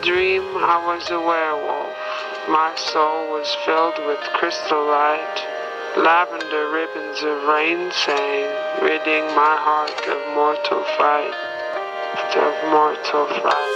dream I was a werewolf. My soul was filled with crystal light. Lavender ribbons of rain sang, ridding my heart of mortal fright.